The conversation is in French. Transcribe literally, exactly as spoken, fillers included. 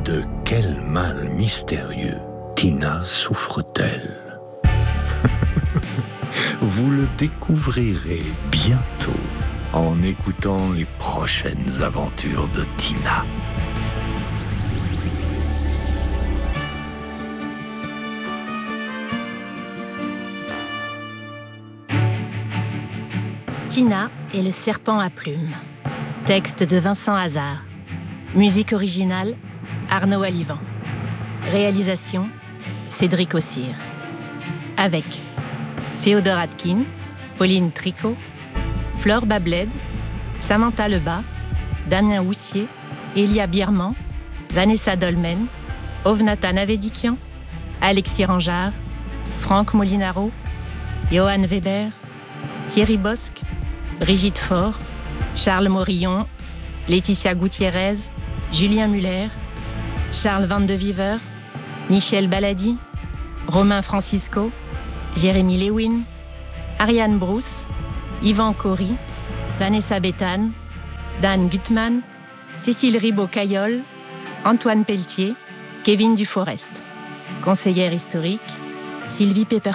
De quel mal mystérieux Tina souffre-t-elle? Vous le découvrirez bientôt en écoutant les prochaines aventures de Tina. Tina et le serpent à plumes. Texte de Vincent Hazard. Musique originale, Arnaud Alivan. Réalisation, Cédric Ossire. Avec Féodor Atkin, Pauline Tricot, Flore Babled, Samantha Lebas, Damien Houssier, Elia Bierman, Vanessa Dolmen, Ovnatan Avedikian, Alexis Ranjard, Franck Molinaro, Johan Weber, Thierry Bosque, Brigitte Faure, Charles Morillon, Laetitia Gutiérrez, Julien Muller, Charles Van de Viver, Michel Baladi, Romain Francisco, Jérémy Lewin, Ariane Brousse, Yvan Cory, Vanessa Béthane, Dan Gutmann, Cécile Ribaud-Caillol, Antoine Pelletier, Kevin Duforest. Conseillère historique, Sylvie Pepper.